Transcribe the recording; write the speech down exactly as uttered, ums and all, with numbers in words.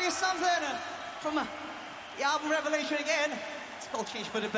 you something from uh, the album Revolution again. It's called Change for the Better.